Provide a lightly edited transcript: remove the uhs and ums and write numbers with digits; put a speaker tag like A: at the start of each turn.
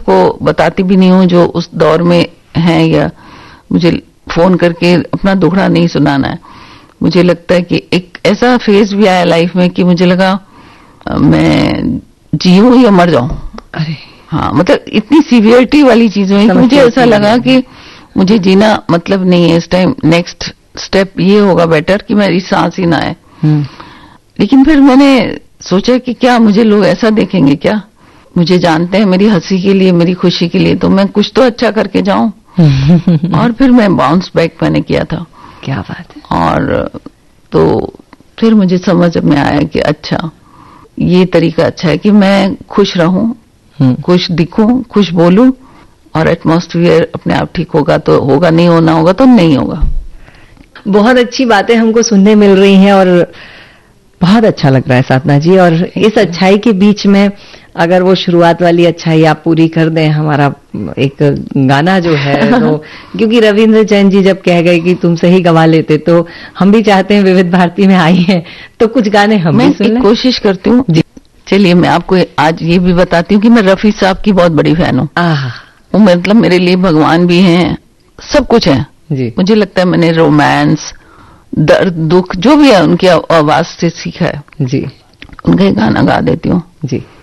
A: को बताती भी नहीं हूँ जो उस दौर में है, या मुझे फोन करके अपना दुखड़ा नहीं सुनाना है। मुझे लगता है कि एक ऐसा फेज भी आया लाइफ में कि मुझे लगा मैं जीऊं या मर जाऊं।
B: अरे
A: हाँ, मतलब इतनी सीवियरिटी वाली चीजों में मुझे ऐसा लगा कि मुझे जीना मतलब नहीं है इस टाइम। नेक्स्ट स्टेप ये होगा बेटर कि मेरी सांस ही ना आए। लेकिन फिर मैंने सोचा कि क्या मुझे लोग ऐसा देखेंगे क्या, मुझे जानते हैं मेरी हंसी के लिए, मेरी खुशी के लिए, तो मैं कुछ तो अच्छा करके जाऊं। और फिर मैं बाउंस बैक मैंने किया था।
B: क्या बात है।
A: और तो फिर मुझे समझ में आया कि अच्छा ये तरीका अच्छा है कि मैं खुश रहूं, खुश दिखूं, खुश बोलूं, और एटमॉस्फेयर अपने आप ठीक होगा तो होगा, नहीं होना होगा तो नहीं होगा।
B: बहुत अच्छी बातें हमको सुनने मिल रही हैं और बहुत अच्छा लग रहा है साधना जी। और इस अच्छाई के बीच में अगर वो शुरुआत वाली अच्छाई आप पूरी कर दें, हमारा एक गाना जो है तो क्योंकि रविंद्र जैन जी जब कह गए कि तुमसे ही गवा लेते, तो हम भी चाहते हैं विविध भारती में आई हैं तो कुछ गाने हम भी सुन लें।
A: कोशिश करती हूँ जी। चलिए मैं आपको आज ये भी बताती हूँ कि मैं रफी साहब की बहुत बड़ी फैन हूँ। वो मतलब मेरे लिए भगवान भी हैं, सब कुछ है जी। मुझे लगता है मैंने रोमांस, दर्द, दुख जो भी है उनकी आवाज से सीखा है जी। उनका गाना गा देती हूँ जी।